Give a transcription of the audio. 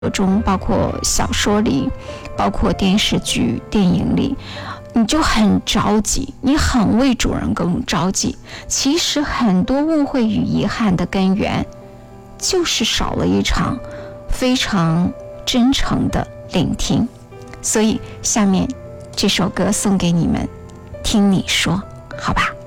中，包括小说里，包括电视剧、电影里，你就很着急，你很为主人公着急。其实很多误会与遗憾的根源，就是少了一场非常真诚的聆听。所以下面这首歌送给你们，听你说，好吧。